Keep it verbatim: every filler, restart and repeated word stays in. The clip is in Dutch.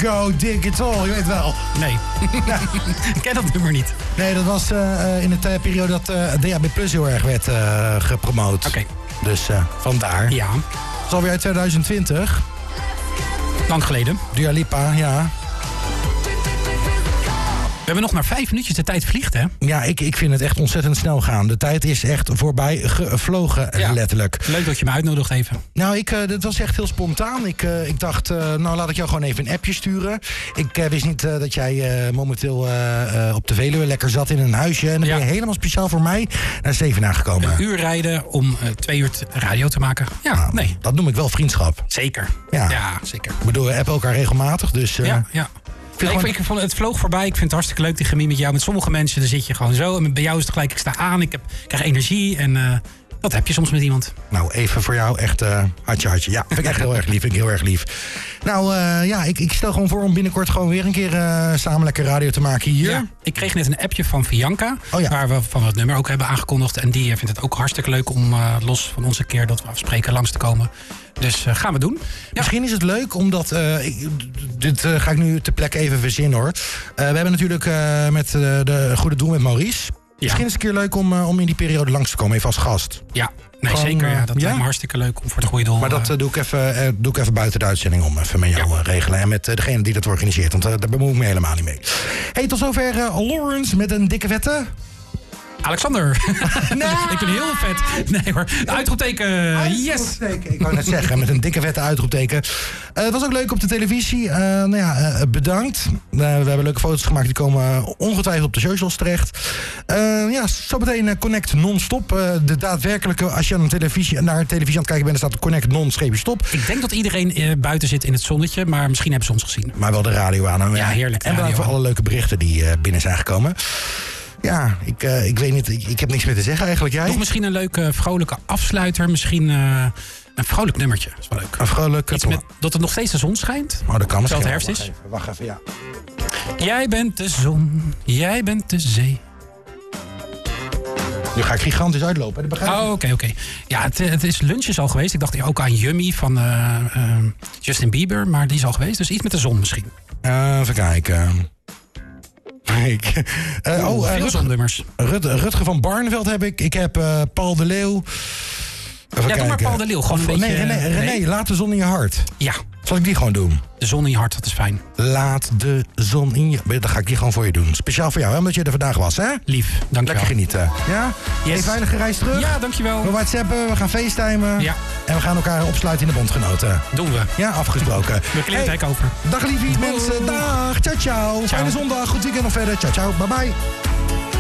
Go Dig It All, je weet wel. Nee, ik ken dat nummer niet. Nee, dat was uh, in de uh, periode dat uh, D A B Plus heel erg werd uh, gepromoot. Oké. Okay. Dus uh, vandaar. Ja. Dat is alweer uit twintig twintig. Lang geleden. Dua Lipa, ja. We hebben nog maar vijf minuutjes, de tijd vliegt, hè? Ja, ik, ik vind het echt ontzettend snel gaan. De tijd is echt voorbij gevlogen, ja. letterlijk. Leuk dat je me uitnodigt even. Nou, ik, uh, dat was echt heel spontaan. Ik, uh, ik dacht, uh, nou laat ik jou gewoon even een appje sturen. Ik uh, wist niet uh, dat jij uh, momenteel uh, uh, op de Veluwe lekker zat in een huisje. En dan ja. ben je helemaal speciaal voor mij naar Zevenaar gekomen. Een uur rijden om uh, twee uur radio te maken. Ja, nou, nee. Dat noem ik wel vriendschap. Zeker. Ja, ja zeker. Ik bedoel, we appen elkaar regelmatig, dus... Uh, ja, ja. Ik, nee, ik, ik vond, het vloog voorbij. Ik vind het hartstikke leuk, die chemie met jou. Met sommige mensen dan zit je gewoon zo. En bij jou is het gelijk, ik sta aan, ik, heb, ik krijg energie. En uh, dat heb je soms met iemand. Nou, even voor jou, echt uh, hartje, hartje. Ja, vind ik echt heel erg lief, vind ik heel erg lief. Nou, uh, ja, ik, ik stel gewoon voor om binnenkort gewoon weer een keer uh, samen lekker radio te maken hier. Ja, ik kreeg net een appje van Bianca, oh, ja. waar we van het nummer ook hebben aangekondigd. En die vindt het ook hartstikke leuk om uh, los van onze keer dat we afspreken langs te komen. Dus uh, gaan we doen. Ja. Misschien is het leuk, omdat... Uh, ik, dit uh, ga ik nu ter plekke even verzinnen, hoor. Uh, we hebben natuurlijk uh, met uh, de Goede Doel met Maurice. Ja. Misschien is het een keer leuk om, uh, om in die periode langs te komen, even als gast. Ja, nee, Gewoon, zeker. Ja. Dat ja? lijkt me hartstikke leuk om voor het goede doel. Maar dat uh, doe, ik even, uh, doe ik even buiten de uitzending om even met jou ja. uh, regelen. En met uh, degene die dat organiseert, want uh, daar bemoei ik me helemaal niet mee. Hey, tot zover uh, Lawrence met een dikke vette... Alexander. Nee. Ik ben heel vet. Nee hoor. Uitroepteken. Yes. Ik wou net zeggen, met een dikke vette uitroepteken. Uh, het was ook leuk op de televisie. Uh, nou ja, uh, bedankt. Uh, we hebben leuke foto's gemaakt. Die komen ongetwijfeld op de socials terecht. Uh, ja, zometeen uh, Connect non-stop. Uh, de daadwerkelijke, als je aan televisie, naar televisie aan het kijken bent, dan staat Connect non-stop. Ik denk dat iedereen uh, buiten zit in het zonnetje, maar misschien hebben ze ons gezien. Maar wel de radio aan. Ja, heerlijk. En bedankt voor alle leuke berichten die uh, binnen zijn gekomen. Ja, ik, uh, ik weet niet, ik, ik heb niks meer te zeggen eigenlijk. Jij? Nog misschien een leuke vrolijke afsluiter. Misschien uh, een vrolijk nummertje. Dat is wel leuk. Een vrolijk... Iets met, dat het nog steeds de zon schijnt. Oh, dat kan misschien. Terwijl het herfst is. Wacht even, wacht even, ja. Jij bent de zon, jij bent de zee. Nu ga ik gigantisch uitlopen. Dat oh, oké, oké. Okay. Ja, het, het is lunches al geweest. Ik dacht ook aan Yummy van uh, uh, Justin Bieber. Maar die is al geweest. Dus iets met de zon misschien. Uh, even kijken. Ik, uh, oh, uh, Rutger, Rut, Rutger van Barneveld heb ik. Ik heb uh, Paul de Leeuw. Even ja, kijken. Doe maar Paul de Leeuw. Gewoon of, een nee, beetje, René, René nee. Laat de zon in je hart. Ja. Zal ik die gewoon doen? De zon in je hart, dat is fijn. Laat de zon in je... Dan ga ik die gewoon voor je doen. Speciaal voor jou, hè? Omdat je er vandaag was, hè? Lief, dankjewel. Lekker genieten. Ja? Yes. Een veilige reis terug. Ja, dankjewel. We whatsappen, we gaan facetimen. Ja. En we gaan elkaar opsluiten in de bondgenoten. Doen we. Ja, afgesproken. We klinken hey, over. Dag lieve mensen. Dag. Ciao, ciao. ciao. Fijne zondag. Goed weekend nog verder. Ciao, ciao. Bye, bye.